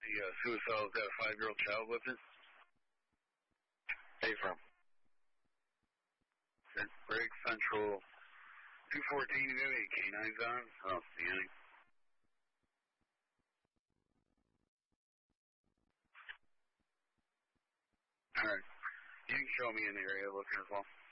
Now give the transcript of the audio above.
The suicidal's got a 5-year-old child with her. Hey, from? Break Central 214, you have any canines on? I don't see any. Alright. You can show me in the area looking as well.